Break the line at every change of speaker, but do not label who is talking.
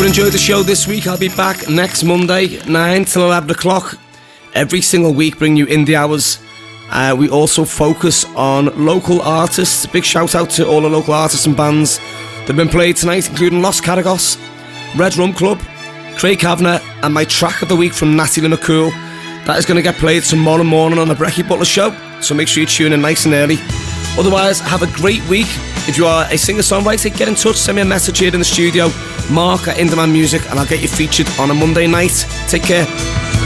you enjoyed the show this week, I'll be back next Monday, 9 till 11 o'clock. Every single week, bring you indie hours. We also focus on local artists. Big shout out to all the local artists and bands that have been played tonight, including Los Caragos, Red Rum Club, Craig Kavanagh, and my track of the week from Natalie McCool. That is going to get played tomorrow morning on the Brecky Butler Show, so make sure you tune in nice and early. Otherwise, have a great week. If you are a singer-songwriter, get in touch, send me a message here in the studio, Mark at Inderman Music, and I'll get you featured on a Monday night. Take care.